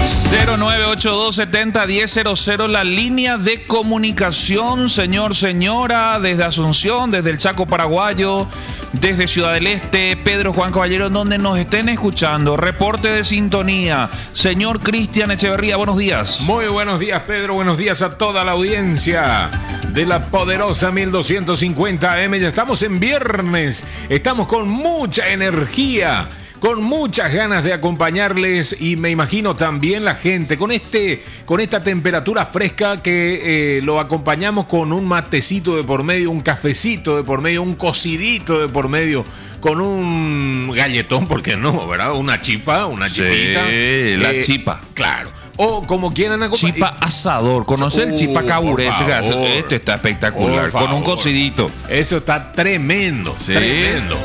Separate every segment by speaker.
Speaker 1: 0982701000, la línea de comunicación, señor, señora, desde Asunción, desde el Chaco paraguayo, desde Ciudad del Este, Pedro Juan Caballero, donde nos estén escuchando. Reporte de sintonía. Señor Cristian Echeverría, buenos días.
Speaker 2: Muy buenos días, Pedro. Buenos días a toda la audiencia de la poderosa 1250 AM. Ya estamos en viernes. Estamos con mucha energía, con muchas ganas de acompañarles, y me imagino también la gente con esta temperatura fresca que lo acompañamos con un matecito de por medio, un cafecito de por medio, un cocidito de por medio, con un galletón, ¿por qué no? ¿Verdad? Una chipita.
Speaker 1: Sí, la chipa.
Speaker 2: Claro. O como quieran acompañar.
Speaker 1: Chipa asador. ¿Conoce el chipa caburese? Este está espectacular. Con un cocidito.
Speaker 2: Eso está tremendo.
Speaker 1: Sí.
Speaker 2: Tremendo.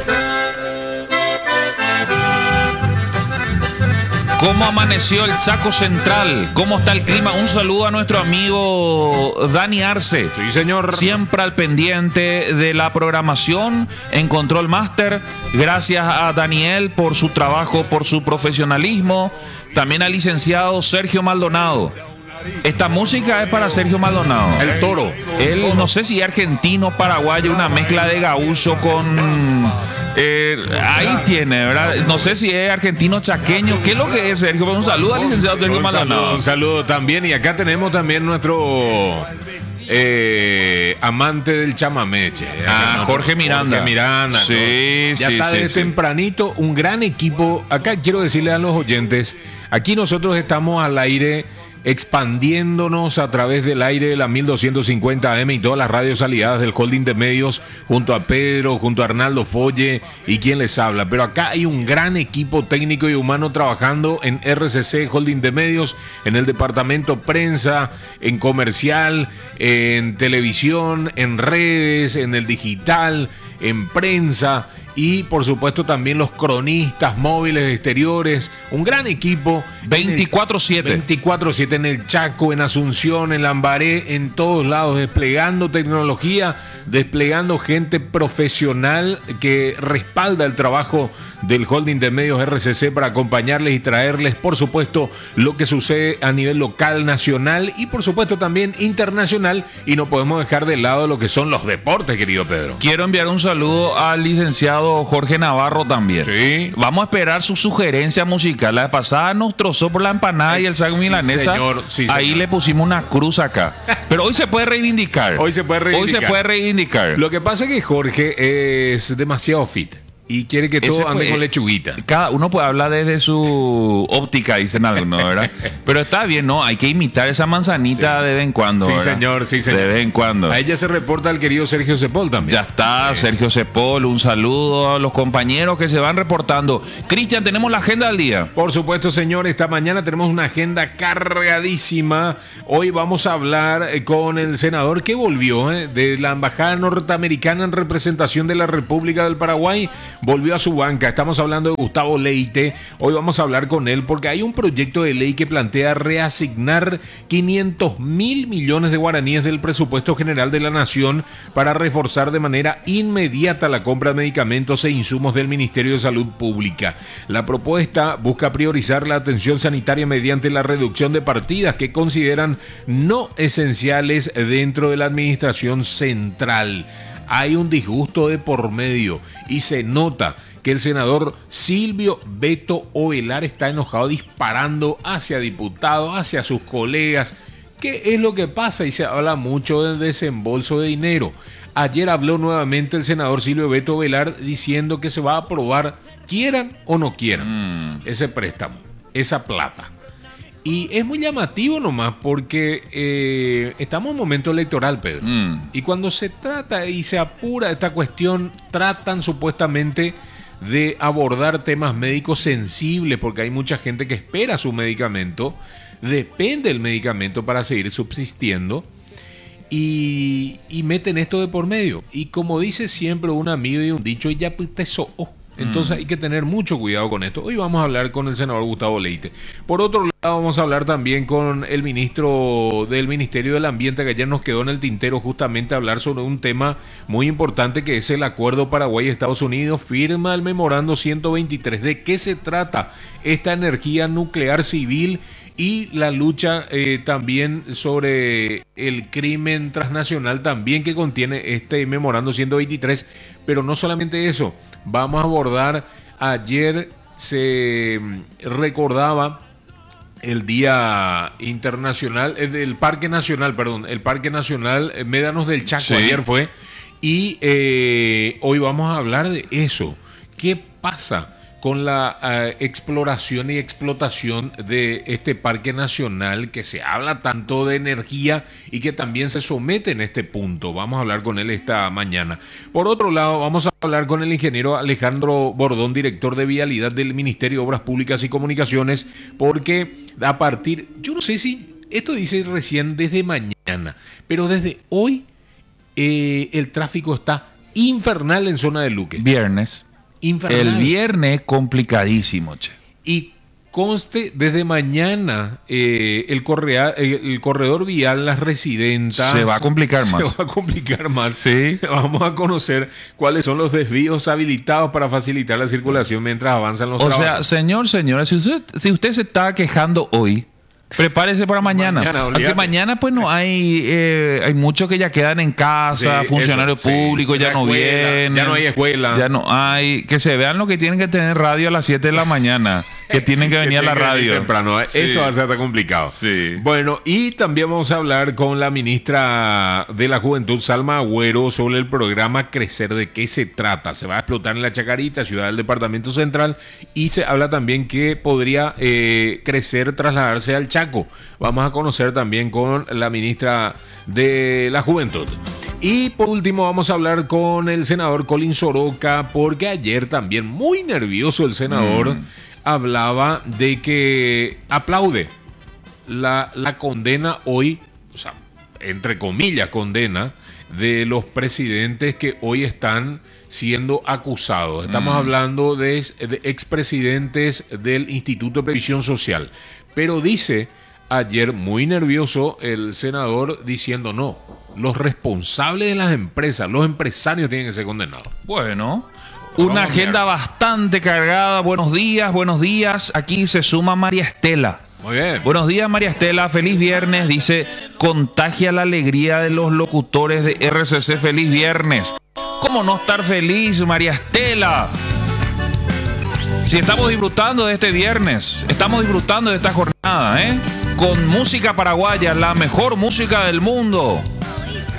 Speaker 1: ¿Cómo amaneció el Chaco Central? ¿Cómo está el clima? Un saludo a nuestro amigo Dani Arce.
Speaker 2: Sí, señor.
Speaker 1: Siempre al pendiente de la programación en Control Master. Gracias a Daniel por su trabajo, por su profesionalismo. También al licenciado Sergio Maldonado. Esta música es para Sergio Maldonado.
Speaker 2: El toro.
Speaker 1: Él, no sé si es argentino, paraguayo, una mezcla de gaúcho con... ahí tiene, ¿verdad? No sé si es argentino, chaqueño. ¿Qué es lo que es, Sergio? Un saludo al licenciado Sergio Maldonado.
Speaker 2: Un saludo también. Y acá tenemos también nuestro amante del chamameche.
Speaker 1: Jorge Miranda.
Speaker 2: Jorge Miranda.
Speaker 1: Sí,
Speaker 2: ya está de tempranito. Un gran equipo. Acá quiero decirle a los oyentes, aquí nosotros estamos al aire, expandiéndonos a través del aire de la 1250 AM y todas las radios aliadas del holding de medios, junto a Pedro, junto a Arnaldo Folle y quien les habla. Pero acá hay un gran equipo técnico y humano trabajando en RCC Holding de Medios, en el departamento prensa, en comercial, en televisión, en redes, en el digital, en prensa, y por supuesto también los cronistas móviles exteriores. Un gran equipo
Speaker 1: 24/7
Speaker 2: 24/7 en el Chaco, en Asunción, en Lambaré, en todos lados, desplegando tecnología, desplegando gente profesional que respalda el trabajo del holding de medios RCC para acompañarles y traerles, por supuesto, lo que sucede a nivel local, nacional y por supuesto también internacional. Y no podemos dejar de lado lo que son los deportes, querido Pedro.
Speaker 1: Quiero enviar un saludo al licenciado Jorge Navarro también.
Speaker 2: Sí.
Speaker 1: Vamos a esperar su sugerencia musical. La pasada nos trozó por la empanada y el saco milanesa.
Speaker 2: Señor, sí,
Speaker 1: ahí
Speaker 2: señor.
Speaker 1: le pusimos una cruz acá. Pero hoy se puede reivindicar.
Speaker 2: Hoy se puede reivindicar. Lo que pasa es que Jorge es demasiado fit y quiere que todo ande con lechuguita.
Speaker 1: Cada uno puede hablar desde su óptica, dicen algunos, ¿verdad? Pero está bien, ¿no? Hay que imitar esa manzanita de vez en cuando.
Speaker 2: Sí,
Speaker 1: ¿verdad?
Speaker 2: señor, sí, señor.
Speaker 1: De vez en cuando.
Speaker 2: A ella se reporta el querido Sergio Cepol también.
Speaker 1: Ya está, Sergio Cepol. Un saludo a los compañeros que se van reportando. Cristian, tenemos la agenda del día.
Speaker 2: Por supuesto, señor. Esta mañana tenemos una agenda cargadísima. Hoy vamos a hablar con el senador que volvió de la Embajada Norteamericana en representación de la República del Paraguay. Volvió a su banca. Estamos hablando de Gustavo Leite. Hoy vamos a hablar con él porque hay un proyecto de ley que plantea reasignar 500.000 millones de guaraníes del presupuesto general de la nación para reforzar de manera inmediata la compra de medicamentos e insumos del Ministerio de Salud Pública. La propuesta busca priorizar la atención sanitaria mediante la reducción de partidas que consideran no esenciales dentro de la administración central. Hay un disgusto de por medio y se nota que el senador Silvio Beto Ovelar está enojado, disparando hacia diputados, hacia sus colegas. ¿Qué es lo que pasa? Y se habla mucho del desembolso de dinero. Ayer habló nuevamente el senador Silvio Beto Ovelar diciendo que se va a aprobar, quieran o no quieran, ese préstamo, esa plata. Y es muy llamativo nomás porque estamos en momento electoral, Pedro. Y cuando se trata y se apura esta cuestión, tratan supuestamente de abordar temas médicos sensibles, porque hay mucha gente que espera su medicamento, depende del medicamento para seguir subsistiendo, y meten esto de por medio. Y como dice siempre un amigo y un dicho, ya pues te so, Entonces hay que tener mucho cuidado con esto. Hoy vamos a hablar con el senador Gustavo Leite. Por otro lado, vamos a hablar también con el ministro del Ministerio del Ambiente, que ayer nos quedó en el tintero justamente hablar sobre un tema muy importante, que es el acuerdo Paraguay-Estados Unidos. Firma el memorando 123. ¿De qué se trata esta energía nuclear civil? Y la lucha también sobre el crimen transnacional también que contiene este memorando 123. Pero no solamente eso, vamos a abordar, ayer se recordaba el Día Internacional, el Parque Nacional, perdón, el Parque Nacional Médanos del Chaco, sí. Ayer fue, y hoy vamos a hablar de eso. ¿Qué pasa con la exploración y explotación de este parque nacional, que se habla tanto de energía y que también se somete en este punto? Vamos a hablar con él esta mañana. Por otro lado, vamos a hablar con el ingeniero Alejandro Bordón, director de Vialidad del Ministerio de Obras Públicas y Comunicaciones, porque a partir, yo no sé si esto dice recién desde mañana, pero desde hoy el tráfico está infernal en zona de Luque.
Speaker 1: Viernes. Infernal. El viernes complicadísimo, che.
Speaker 2: Y conste, desde mañana el corredor vial Las Residentas
Speaker 1: se va a complicar más.
Speaker 2: Se va a complicar más.
Speaker 1: Sí.
Speaker 2: Vamos a conocer cuáles son los desvíos habilitados para facilitar la circulación mientras avanzan los trabajos.
Speaker 1: O sea, señora, si usted se está quejando hoy, prepárese para mañana. Porque mañana pues no hay muchos que ya quedan en casa, sí, funcionarios públicos, ya no vienen.
Speaker 2: Ya no hay escuela.
Speaker 1: Ya no hay. Que se vean lo que tienen que tener radio a las 7 de la mañana. Que tienen que venir a la radio.
Speaker 2: Temprano. Sí. Eso va a ser complicado.
Speaker 1: Sí.
Speaker 2: Bueno, y también vamos a hablar con la ministra de la Juventud, Salma Agüero, sobre el programa Crecer. ¿De qué se trata? Se va a explotar en La Chacarita, ciudad del Departamento Central, y se habla también que podría Crecer trasladarse al Chaco. Vamos a conocer también con la ministra de la Juventud. Y por último vamos a hablar con el senador Colin Soroka, porque ayer también, muy nervioso el senador, hablaba de que aplaude la condena hoy, o sea, entre comillas condena, de los presidentes que hoy están siendo acusados. Estamos hablando de expresidentes del Instituto de Previsión Social. Pero dice ayer, muy nervioso, el senador diciendo no, los responsables de las empresas, los empresarios tienen que ser condenados.
Speaker 1: Bueno, una agenda bastante cargada. Buenos días. Aquí se suma María Estela.
Speaker 2: Muy bien.
Speaker 1: Buenos días, María Estela. Feliz viernes. Dice, contagia la alegría de los locutores de RCC. Feliz viernes. ¿Cómo no estar feliz, María Estela? Si estamos disfrutando de este viernes, estamos disfrutando de esta jornada, con música paraguaya, la mejor música del mundo.